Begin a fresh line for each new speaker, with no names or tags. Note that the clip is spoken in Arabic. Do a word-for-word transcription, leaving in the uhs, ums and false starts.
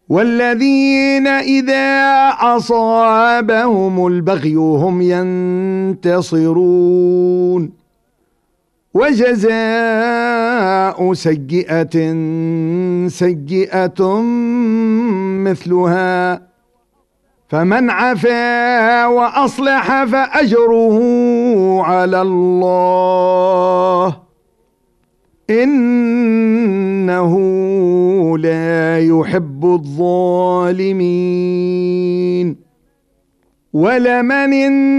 والذين إذا أصابهم البغي هم ينتصرون وجزاء سيئة سيئة مثلها فمن عفا وأصلح فأجره على الله إنه لا يحب الظالمين ولمن